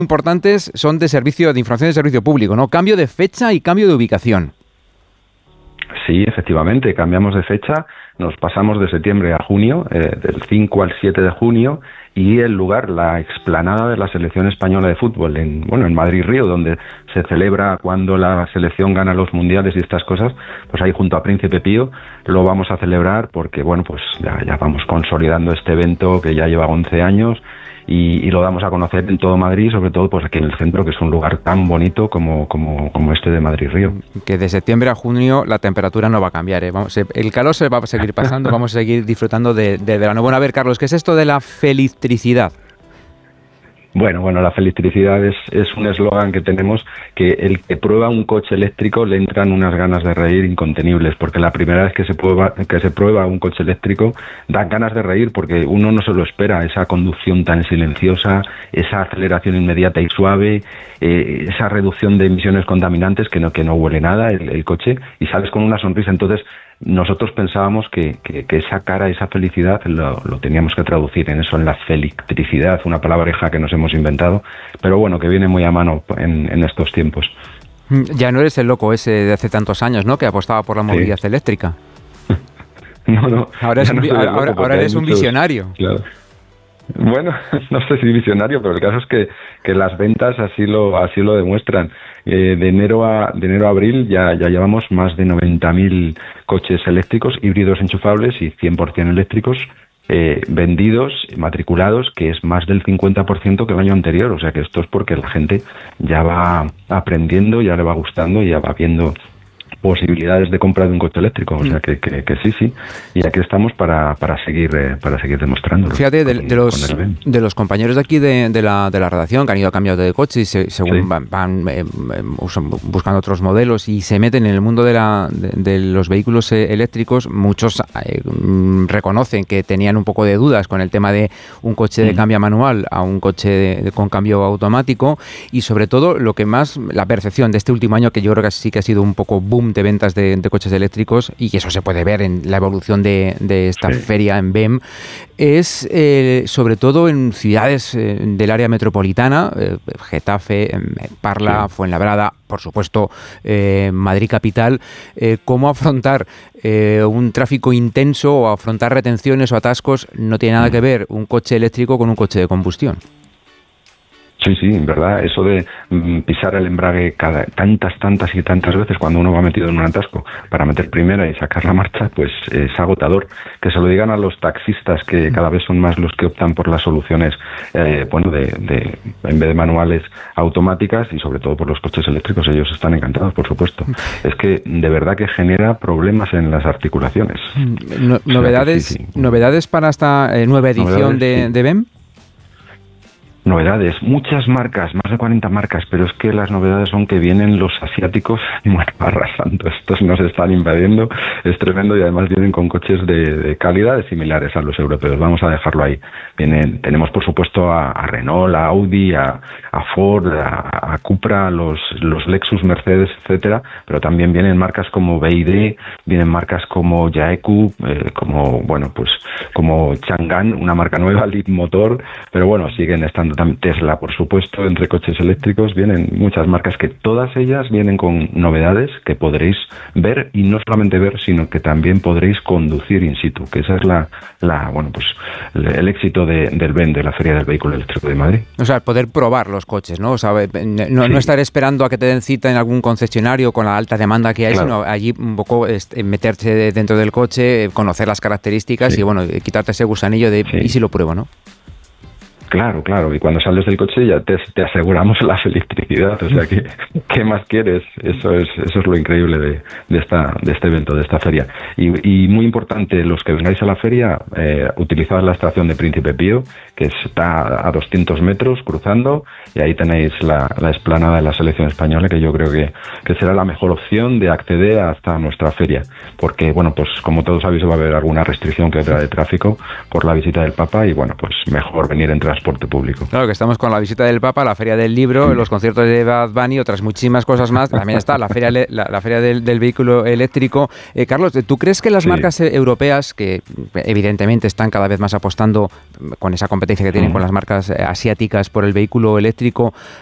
importantes son de información de servicio público, ¿no? Cambio de fecha y cambio de ubicación. Sí, efectivamente, cambiamos de fecha, nos pasamos de septiembre a junio, del 5 al 7 de junio, y el lugar, la explanada de la selección española de fútbol, en Madrid-Río, donde se celebra cuando la selección gana los mundiales y estas cosas, pues ahí junto a Príncipe Pío lo vamos a celebrar porque, pues ya vamos consolidando este evento que ya lleva 11 años, y lo damos a conocer en todo Madrid, sobre todo pues aquí en el centro, que es un lugar tan bonito como este de Madrid-Río. Que de septiembre a junio la temperatura no va a cambiar, ¿eh? El calor se va a seguir pasando, vamos a seguir disfrutando del verano. Bueno, a ver, Carlos, ¿qué es esto de la felitricidad? Bueno, la felicidad es un eslogan que tenemos, que el que prueba un coche eléctrico le entran unas ganas de reír incontenibles, porque la primera vez que se prueba un coche eléctrico dan ganas de reír, porque uno no se lo espera, esa conducción tan silenciosa, esa aceleración inmediata y suave, esa reducción de emisiones contaminantes que no huele nada el coche, y sales con una sonrisa. Entonces nosotros pensábamos que esa cara, esa felicidad lo teníamos que traducir en eso, en la felitricidad, una palabreja que nos hemos inventado, pero bueno, que viene muy a mano en estos tiempos. Ya no eres el loco ese de hace tantos años, ¿no?, que apostaba por la movilidad eléctrica. No. Ahora eres un visionario. Claro. Bueno, no sé si visionario, pero el caso es que las ventas así lo demuestran. De enero a abril ya llevamos más de 90.000 coches eléctricos, híbridos enchufables y 100% eléctricos vendidos, matriculados, que es más del 50% que el año anterior. O sea que esto es porque la gente ya va aprendiendo, ya le va gustando y ya va viendo posibilidades de compra de un coche eléctrico, o sea que sí, y aquí estamos para seguir demostrándolo. Fíjate, de los compañeros de aquí de la redacción que han ido cambiando de coche y según van buscando otros modelos y se meten en el mundo de los vehículos eléctricos, muchos reconocen que tenían un poco de dudas con el tema de un coche de cambio manual a un coche con cambio automático, y sobre todo la percepción de este último año, que yo creo que sí que ha sido un poco boom de ventas de coches eléctricos, y eso se puede ver en la evolución de esta feria en BEM, es sobre todo en ciudades del área metropolitana, Getafe, Parla, Fuenlabrada, por supuesto Madrid capital, cómo afrontar un tráfico intenso o afrontar retenciones o atascos. No tiene nada que ver un coche eléctrico con un coche de combustión. Sí, en verdad, eso de pisar el embrague tantas y tantas veces cuando uno va metido en un atasco para meter primera y sacar la marcha, pues es agotador. Que se lo digan a los taxistas, que cada vez son más los que optan por las soluciones, en vez de manuales, automáticas, y sobre todo por los coches eléctricos. Ellos están encantados, por supuesto. Es que de verdad que genera problemas en las articulaciones. ¿Novedades para esta nueva edición de BEM? Novedades, muchas marcas, más de 40 marcas, pero es que las novedades son que vienen los asiáticos arrasando. Estos nos están invadiendo, es tremendo, y además vienen con coches de calidades similares a los europeos. Vamos a dejarlo ahí. Tenemos por supuesto a Renault, a Audi, a Ford, a Cupra, los Lexus, Mercedes, etcétera, pero también vienen marcas como BYD, vienen marcas como Jaeku, como Chang'an, una marca nueva, Leapmotor, pero bueno, siguen estando también Tesla, por supuesto. Entre coches eléctricos vienen muchas marcas, que todas ellas vienen con novedades que podréis ver, y no solamente ver, sino que también podréis conducir in situ, que esa es el éxito del BEM, de la Feria del Vehículo Eléctrico de Madrid. O sea, poder probar los coches, ¿no? O sea, no estar esperando a que te den cita en algún concesionario con la alta demanda que hay, claro, sino allí un poco meterse dentro del coche, conocer las características y quitarte ese gusanillo de ¿y si lo pruebo, no? Claro, y cuando sales del coche ya te aseguramos la felicidad, o sea, ¿qué más quieres? Eso es lo increíble de este evento, de esta feria. Y muy importante, los que vengáis a la feria, utilizad la estación de Príncipe Pío, que está a 200 metros cruzando, y ahí tenéis la explanada de la selección española, que yo creo que será la mejor opción de acceder hasta nuestra feria, porque, pues como todos sabéis, va a haber alguna restricción que otra de tráfico por la visita del Papa, y pues mejor venir en transporte transporte público. Claro, que estamos con la visita del Papa, la Feria del Libro, los conciertos de Bad Bunny y otras muchísimas cosas más. También está la Feria, la feria del Vehículo Eléctrico. Carlos, ¿tú crees que las marcas europeas, que evidentemente están cada vez más apostando con esa competencia que tienen con las marcas asiáticas por el vehículo eléctrico,